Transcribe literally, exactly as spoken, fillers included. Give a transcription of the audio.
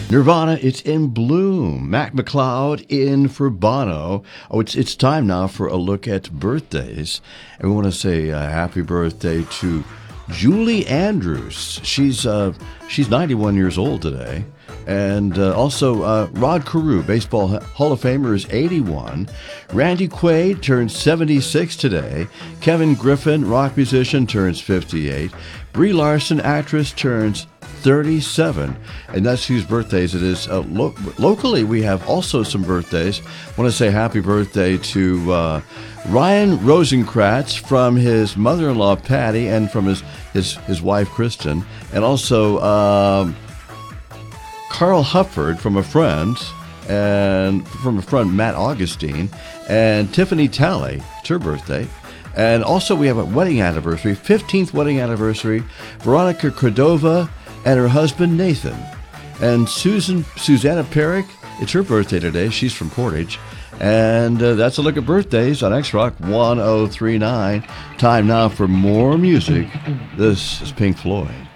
Nirvana, it's in bloom. Mac McLeod in for Bono. Oh, it's it's time now for a look at birthdays. And we want to say uh, happy birthday to Julie Andrews. She's uh, she's ninety-one years old today. And uh, also uh, Rod Carew, Baseball Hall of Famer, is eighty-one. Randy Quaid turns seventy-six today. Kevin Griffin, rock musician, turns fifty-eight. Brie Larson, actress, turns thirty-seven. And that's whose birthdays it is. Uh, lo- locally, we have also some birthdays. I want to say happy birthday to uh, Ryan Rosenkratz from his mother-in-law, Patty, and from his, his, his wife, Kristen. And also Um, Carl Hufford from a friend, and from a friend, Matt Augustine, and Tiffany Talley. It's her birthday. And also we have a wedding anniversary, fifteenth wedding anniversary, Veronica Cordova and her husband, Nathan. And Susan Susanna Perrick, it's her birthday today. She's from Portage. And uh, that's a look at birthdays on X-Rock one oh three point nine. Time now for more music. This is Pink Floyd.